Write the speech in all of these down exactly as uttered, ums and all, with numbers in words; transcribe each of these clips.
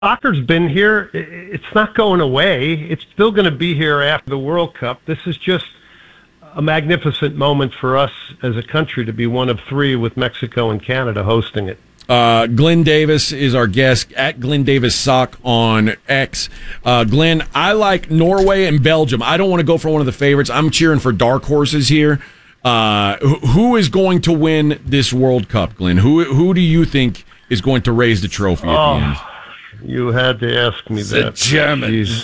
Soccer's been here. It's not going away. It's still going to be here after the World Cup. This is just a magnificent moment for us as a country to be one of three with Mexico and Canada hosting it. Uh, Glenn Davis is our guest at Glenn Davis Sock on X. Uh, Glenn, I like Norway and Belgium. I don't want to go for one of the favorites. I'm cheering for dark horses here. Uh, who is going to win this World Cup, Glenn? Who who do you think is going to raise the trophy at oh, the end? You had to ask me the that. Germans.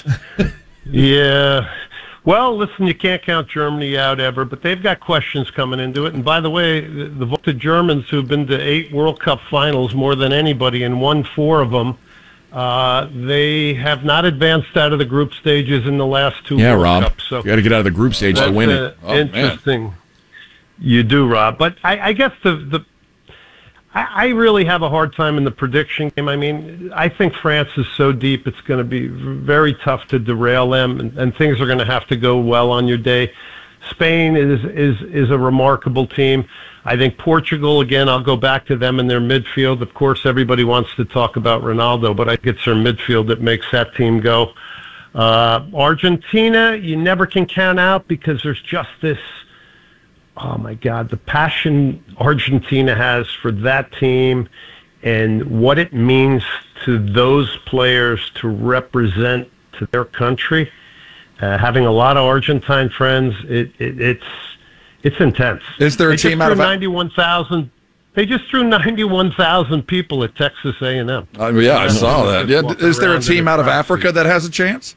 Yeah. Well, listen, you can't count Germany out ever, but they've got questions coming into it. And by the way, the, the voted Germans who've been to eight World Cup finals more than anybody and won four of them, uh, they have not advanced out of the group stages in the last two yeah, World Rob. Cups. So you got to get out of the group stage to win uh, it. Oh, interesting. Man. You do, Rob. But I, I guess the the I, I really have a hard time in the prediction game. I mean, I think France is so deep; it's going to be very tough to derail them, and, and things are going to have to go well on your day. Spain is is is a remarkable team. I think Portugal, again, I'll go back to them in their midfield. Of course, everybody wants to talk about Ronaldo, but I think it's their midfield that makes that team go. Uh, Argentina, you never can count out because there's just this. Oh, my God, the passion Argentina has for that team and what it means to those players to represent to their country. Uh, having a lot of Argentine friends, it, it, it's it's intense. Is there a they team just out threw of ninety-one thousand? They just threw ninety-one thousand people at Texas A and M. Uh, yeah, I saw that. Yeah, is there a team out of Africa that has a chance?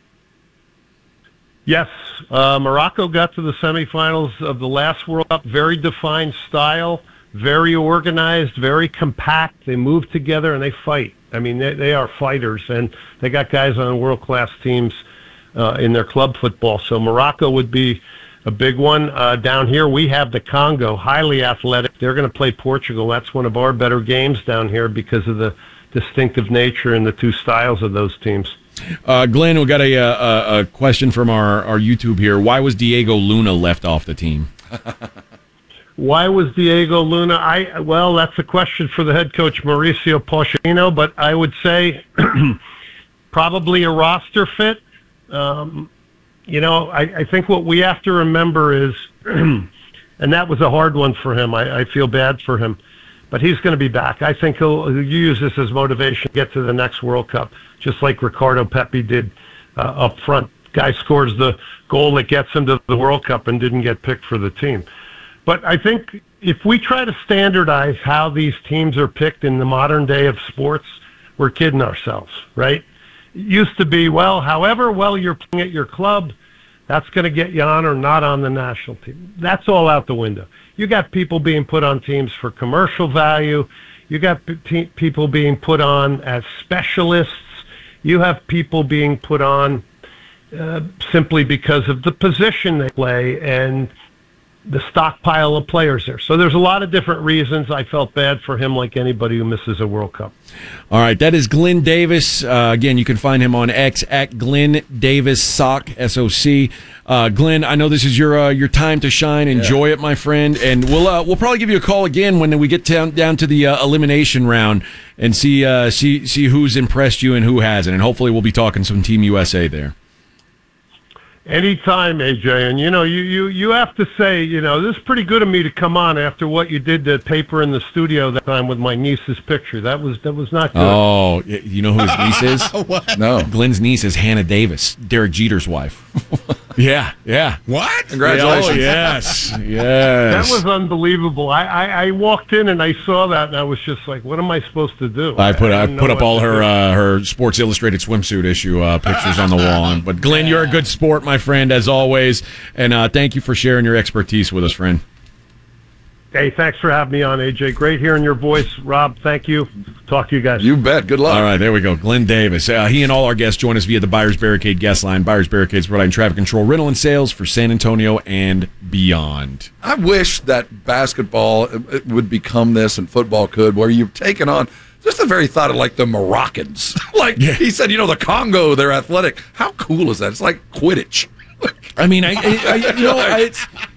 Yes, uh, Morocco got to the semifinals of the last World Cup. Very defined style, very organized, very compact. They move together and they fight. I mean, they, they are fighters, and they got guys on world-class teams uh, in their club football. So Morocco would be a big one. Uh, down here, we have the Congo, highly athletic. They're going to play Portugal. That's one of our better games down here because of the distinctive nature and the two styles of those teams. Uh, Glenn, we got a, a, a question from our, our YouTube here. Why was Diego Luna left off the team? Why was Diego Luna? I well, that's a question for the head coach Mauricio Pochettino, but I would say probably a roster fit. Um, you know, I, I think what we have to remember is, and that was a hard one for him. I, I feel bad for him, but he's going to be back. I think he'll, he'll use this as motivation to get to the next World Cup, just like Ricardo Pepi did uh, up front. Guy scores the goal that gets him to the World Cup and didn't get picked for the team. But I think if we try to standardize how these teams are picked in the modern day of sports, we're kidding ourselves, right? It used to be, well, however well you're playing at your club, that's going to get you on or not on the national team. That's all out the window. You got people being put on teams for commercial value. You got p- people being put on as specialists. You have people being put on uh, simply because of the position they play and the stockpile of players there. So there's a lot of different reasons. I felt bad for him like anybody who misses a World Cup. All right, that is Glenn Davis. Uh, again, you can find him on X at Glenn Davis Sock, S O C. Uh, Glenn, I know this is your uh, your time to shine. Enjoy yeah. it, my friend. And we'll uh, we'll probably give you a call again when we get down, down to the uh, elimination round and see uh, see see who's impressed you and who hasn't. And hopefully we'll be talking some Team U S A there. Anytime, A J. And, you know, you, you, you have to say, you know, this is pretty good of me to come on after what you did to paper in the studio that time with my niece's picture. That was that was not good. Oh, you know who his niece is? What? No. Glenn's niece is Hannah Davis, Derek Jeter's wife. yeah, yeah. What? Congratulations. Oh, yes, yes. That was unbelievable. I, I, I walked in and I saw that, and I was just like, what am I supposed to do? I put I, I I put up all her uh, her Sports Illustrated swimsuit issue uh, pictures on the wall. But, Glenn, you're a good sport, my friend, as always. And uh, thank you for sharing your expertise with us, friend. Hey, thanks for having me on, A J. Great hearing your voice. Rob, thank you. Talk to you guys. You bet. Good luck. All right, there we go. Glenn Davis. Uh, he and all our guests join us via the Buyers Barricade guest line. Buyers Barricades providing traffic control, rental, and sales for San Antonio and beyond. I wish that basketball would become this and football could, where you've taken on just the very thought of like the Moroccans. like yeah. He said, you know, the Congo, they're athletic. How cool is that? It's like Quidditch. I mean, I, I, I you know, I, it's,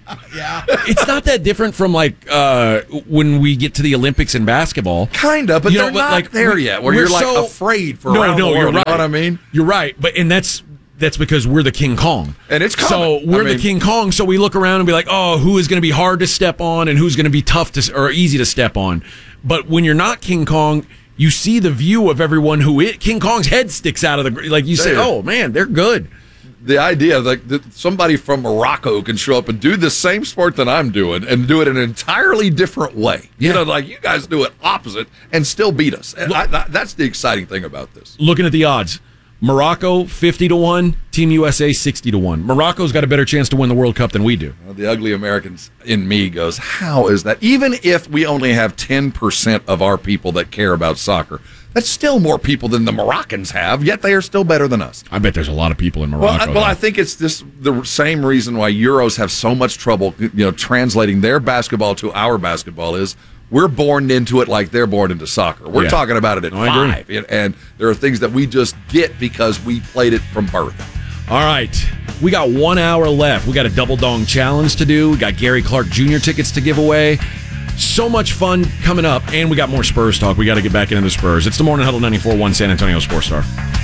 Yeah. It's not that different from like uh, when we get to the Olympics in basketball. Kinda, but You they're know, but, not like, there we- yet. Where we're you're like so- afraid for No, around no, the you're world, right. You know what I mean? You're right, but and that's that's because we're the King Kong, And it's so coming. we're I the mean- King Kong. So we look around and be like, oh, who is going to be hard to step on and who's going to be tough to or easy to step on. But when you're not King Kong, you see the view of everyone who it, King Kong's head sticks out of the like. You say, There. oh man, they're good. The idea like that somebody from Morocco can show up and do the same sport that I'm doing and do it in an entirely different way. You Yeah. know, like you guys do it opposite and still beat us. And I, that, that's the exciting thing about this. Looking at the odds, Morocco fifty to one, Team U S A sixty to one. Morocco's got a better chance to win the World Cup than we do. Well, the ugly Americans in me goes, how is that? Even if we only have ten percent of our people that care about soccer, that's still more people than the Moroccans have, yet they are still better than us. I bet there's a lot of people in Well, Morocco. I, well, though. I think it's this the same reason why Euros have so much trouble, you know, translating their basketball to our basketball is we're born into it like they're born into soccer. We're Yeah. talking about it at No, I agree. five, and, and there are things that we just get because we played it from birth. All right. We got one hour left. We got a double dong challenge to do. We got Gary Clark Junior tickets to give away. So much fun coming up. And we got more Spurs talk. We got to get back into the Spurs. It's the Morning Huddle ninety-four point one San Antonio Sports Star.